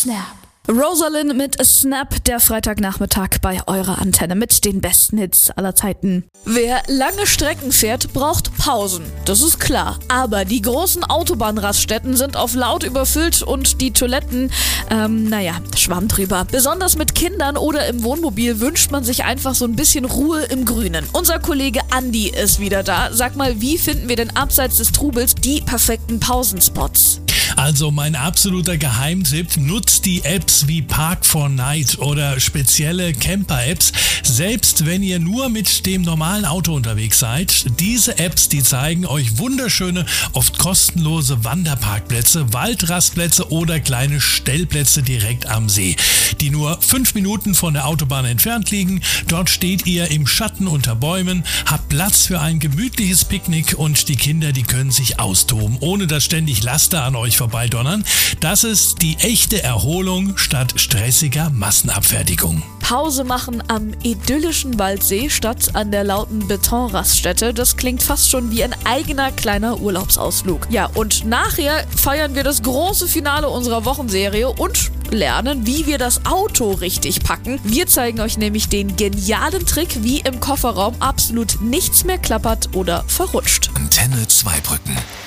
Snap. Rosalind mit Snap, der Freitagnachmittag bei eurer Antenne mit den besten Hits aller Zeiten. Wer lange Strecken fährt, braucht Pausen, das ist klar. Aber die großen Autobahnraststätten sind auf laut überfüllt und die Toiletten, Schwamm drüber. Besonders mit Kindern oder im Wohnmobil wünscht man sich einfach so ein bisschen Ruhe im Grünen. Unser Kollege Andi ist wieder da. Sag mal, wie finden wir denn abseits des Trubels die perfekten Pausenspots? Also mein absoluter Geheimtipp, nutzt die Apps wie Park4Night oder spezielle Camper-Apps, selbst wenn ihr nur mit dem normalen Auto unterwegs seid. Diese Apps, die zeigen euch wunderschöne, oft kostenlose Wanderparkplätze, Waldrastplätze oder kleine Stellplätze direkt am See, die nur 5 Minuten von der Autobahn entfernt liegen. Dort steht ihr im Schatten unter Bäumen, habt Platz für ein gemütliches Picknick und die Kinder, die können sich austoben, ohne dass ständig Laster an euch vorbeidonnern. Das ist die echte Erholung statt stressiger Massenabfertigung. Pause machen am idyllischen Waldsee statt an der lauten Betonraststätte, das klingt fast schon wie ein eigener kleiner Urlaubsausflug. Ja, und nachher feiern wir das große Finale unserer Wochenserie und lernen, wie wir das Auto richtig packen. Wir zeigen euch nämlich den genialen Trick, wie im Kofferraum absolut nichts mehr klappert oder verrutscht. Antenne Zweibrücken.